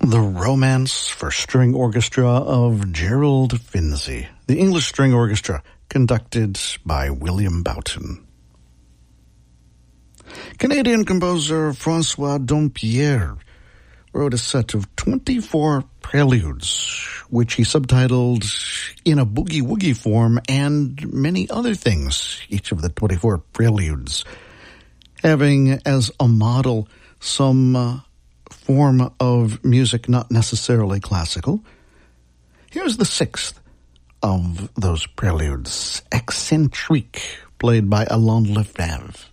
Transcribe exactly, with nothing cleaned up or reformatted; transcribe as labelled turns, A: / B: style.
A: The Romance for String Orchestra of Gerald Finzi, the English String Orchestra, conducted by William Boughton. Canadian composer Francois Dompierre wrote a set of twenty-four preludes, which he subtitled In a Boogie Woogie Form and many other things, each of the twenty-four preludes having as a model some uh, form of music not necessarily classical. Here's the sixth of those preludes, Excentrique, played by Alain Lefebvre.